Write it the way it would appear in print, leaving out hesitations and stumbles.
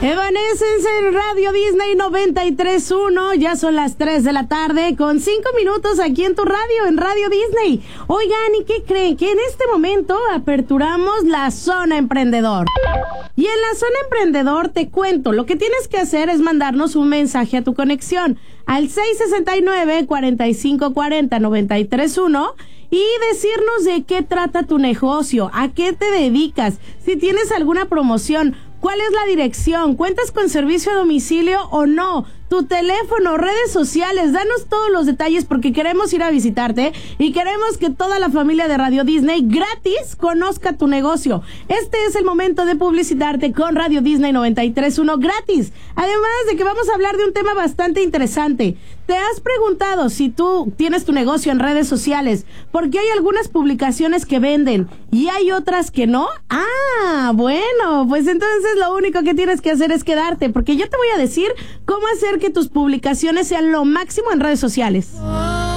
Evanescence en Radio Disney 93.1, ya son las 3 de la tarde con 5 minutos aquí en tu radio, en Radio Disney. Oigan, ¿y qué creen? Que en este momento aperturamos la Zona Emprendedor. Y en la Zona Emprendedor te cuento, lo que tienes que hacer es mandarnos un mensaje a tu conexión al 669-4540-931 y decirnos de qué trata tu negocio, a qué te dedicas, si tienes alguna promoción, cuál es la dirección, cuentas con servicio a domicilio o no, tu teléfono, redes sociales, danos todos los detalles porque queremos ir a visitarte y queremos que toda la familia de Radio Disney gratis conozca tu negocio. Este es el momento de publicitarte con Radio Disney 93.1 gratis. Además de que vamos a hablar de un tema bastante interesante. ¿Te has preguntado si tú tienes tu negocio en redes sociales? Porque hay algunas publicaciones que venden y hay otras que no. Ah, bueno, pues entonces lo único que tienes que hacer es quedarte, porque yo te voy a decir cómo hacer que tus publicaciones sean lo máximo en redes sociales.